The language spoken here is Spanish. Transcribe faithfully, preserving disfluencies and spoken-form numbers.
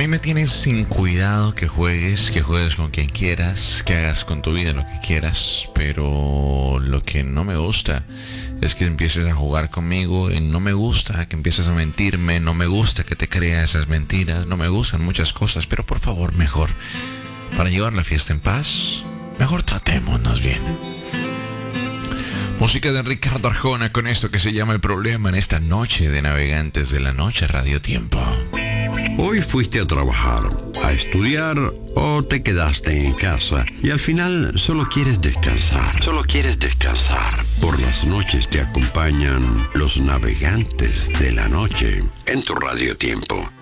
me tienes sin cuidado que juegues, que juegues con quien quieras, que hagas con tu vida lo que quieras, pero lo que no me gusta es que empieces a jugar conmigo y no me gusta que empieces a mentirme, no me gusta que te creas esas mentiras, no me gustan muchas cosas, pero por favor, mejor, para llevar la fiesta en paz, mejor tratémonos bien. Música de Ricardo Arjona con esto que se llama El Problema en esta noche de Navegantes de la Noche Radio Tiempo. Hoy fuiste a trabajar, a estudiar o te quedaste en casa y al final solo quieres descansar. Solo quieres descansar. Por las noches te acompañan los Navegantes de la Noche en tu Radio Tiempo.